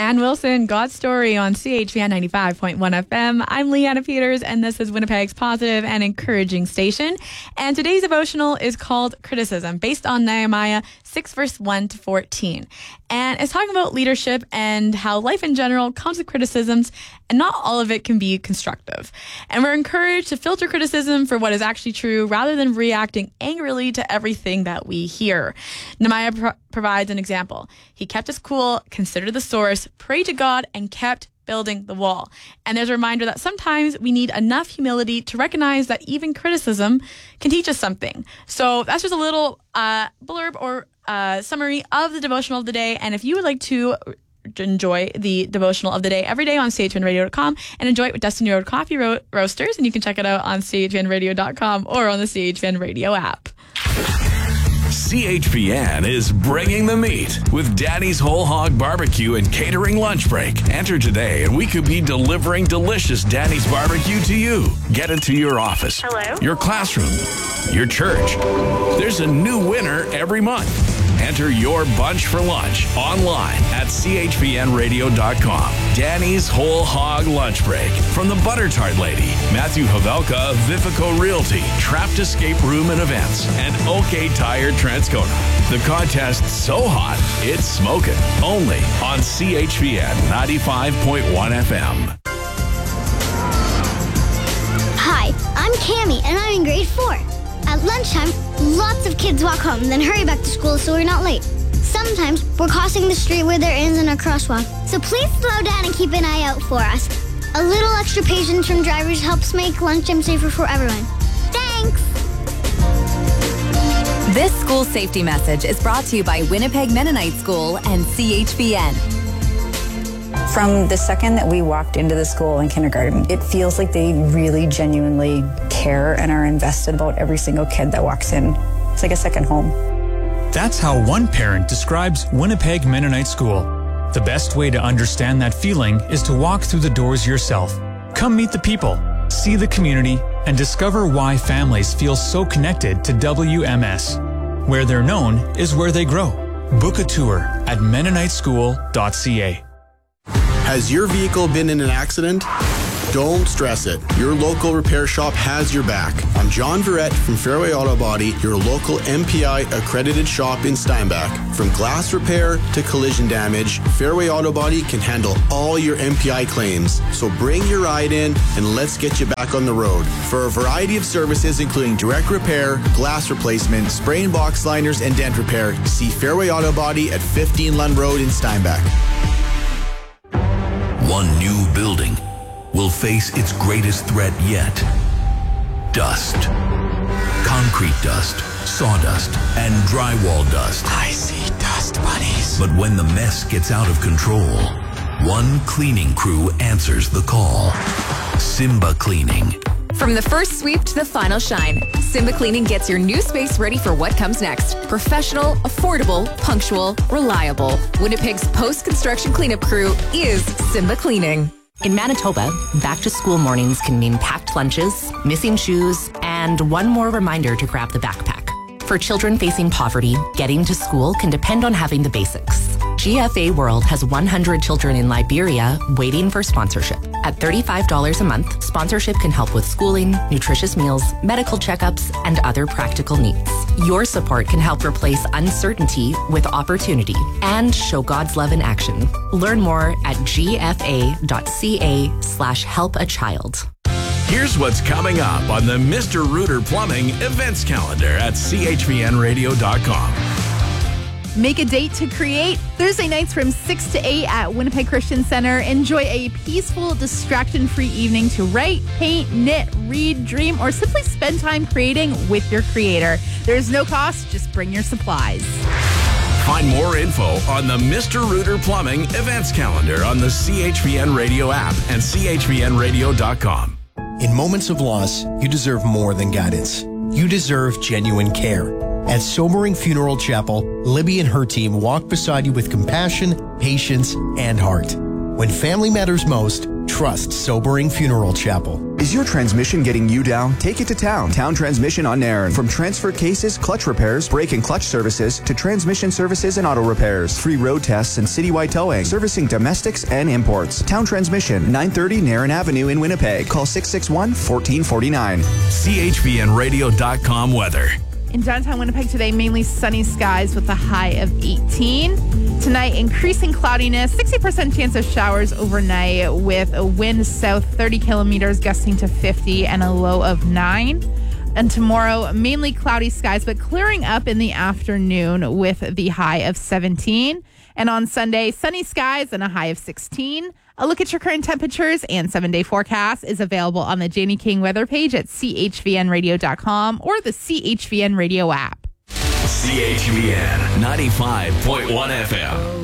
Ann Wilson, God's Story on CHVN 95.1 FM. I'm Leanna Peters, and this is Winnipeg's positive and encouraging station. And today's devotional is called Criticism, based on Nehemiah 6, verse 1 to 14. And it's talking about leadership and how life in general comes with criticisms, and not all of it can be constructive. And we're encouraged to filter criticism for what is actually true rather than reacting angrily to everything that we hear. Nehemiah provides an example. He kept his cool, considered the source, prayed to God, and kept building the wall. And there's a reminder that sometimes we need enough humility to recognize that even criticism can teach us something. So that's just a little blurb or summary of the devotional of the day. And if you would like to enjoy the devotional of the day every day on chvnradio.com and enjoy it with Destiny Road Coffee Roasters, and you can check it out on chvnradio.com or on the CHVN Radio app. CHVN is bringing the meat with Daddy's Whole Hog Barbecue and Catering Lunch Break. Enter today and we could be delivering delicious Daddy's Barbecue to you. Get it to your office, your classroom, your church. There's a new winner every month. Enter your bunch for lunch online at chvnradio.com. Danny's Whole Hog Lunch Break from the Butter Tart Lady, Matthew Havelka of Vifico Realty, Trapped Escape Room and Events, and OK Tire Transcona. The contest's so hot, it's smoking. Only on CHVN 95.1 FM. Hi, I'm Cammie, and I'm in grade 4. At lunchtime, lots of kids walk home, then hurry back to school so we're not late. Sometimes we're crossing the street where there isn't a crosswalk, so please slow down and keep an eye out for us. A little extra patience from drivers helps make lunchtime safer for everyone. Thanks! This school safety message is brought to you by Winnipeg Mennonite School and CHVN. From the second that we walked into the school in kindergarten, it feels like they really genuinely care and are invested about every single kid that walks in. It's like a second home. That's how one parent describes Winnipeg Mennonite School. The best way to understand that feeling is to walk through the doors yourself. Come meet the people, see the community, and discover why families feel so connected to WMS. Where they're known is where they grow. Book a tour at mennoniteschool.ca. Has your vehicle been in an accident? Don't stress it. Your local repair shop has your back. I'm John Verrett from Fairway Auto Body, your local MPI accredited shop in Steinbach. From glass repair to collision damage, Fairway Auto Body can handle all your MPI claims. So bring your ride in and let's get you back on the road. For a variety of services including direct repair, glass replacement, spray and box liners, and dent repair, see Fairway Auto Body at 15 Lund Road in Steinbach. One new building will face its greatest threat yet. Dust. Concrete dust, sawdust, and drywall dust. I see dust bunnies. But when the mess gets out of control, one cleaning crew answers the call. Simba Cleaning. From the first sweep to the final shine, Simba Cleaning gets your new space ready for what comes next. Professional, affordable, punctual, reliable. Winnipeg's post-construction cleanup crew is Simba Cleaning. In Manitoba, back-to-school mornings can mean packed lunches, missing shoes, and one more reminder to grab the backpack. For children facing poverty, getting to school can depend on having the basics. GFA World has 100 children in Liberia waiting for sponsorship. At $35 a month, sponsorship can help with schooling, nutritious meals, medical checkups, and other practical needs. Your support can help replace uncertainty with opportunity and show God's love in action. Learn more at gfa.ca/helpachild. Here's what's coming up on the Mr. Rooter Plumbing events calendar at chvnradio.com. Make a date to create. Thursday nights from 6 to 8 at Winnipeg Christian Center. Enjoy a peaceful, distraction-free evening to write, paint, knit, read, dream, or simply spend time creating with your creator. There's no cost. Just bring your supplies. Find more info on the Mr. Rooter Plumbing events calendar on the CHVN Radio app and chvnradio.com. In moments of loss, you deserve more than guidance. You deserve genuine care. At Sobering Funeral Chapel, Libby and her team walk beside you with compassion, patience, and heart. When family matters most, trust Sobering Funeral Chapel. Is your transmission getting you down? Take it to Town. Town Transmission on Nairn. From transfer cases, clutch repairs, brake and clutch services, to transmission services and auto repairs. Free road tests and citywide towing. Servicing domestics and imports. Town Transmission, 930 Nairn Avenue in Winnipeg. Call 661-1449. CHVNradio.com weather. In downtown Winnipeg today, mainly sunny skies with a high of 18. Tonight, increasing cloudiness, 60% chance of showers overnight with a wind south 30 kilometers gusting to 50 and a low of 9. And tomorrow, mainly cloudy skies, but clearing up in the afternoon with the high of 17. And on Sunday, sunny skies and a high of 16. A look at your current temperatures and 7-day forecast is available on the Janie King weather page at chvnradio.com or the CHVN Radio app. CHVN 95.1 FM.